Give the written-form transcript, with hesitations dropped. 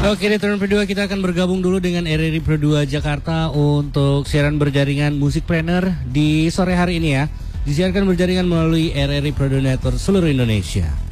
Oke, di turn kedua kita akan bergabung dulu dengan RRI Pro 2 Jakarta untuk siaran berjaringan Musikpreneur di sore hari ini ya. Disiarkan berjaringan melalui RRI Pro 2 Network seluruh Indonesia.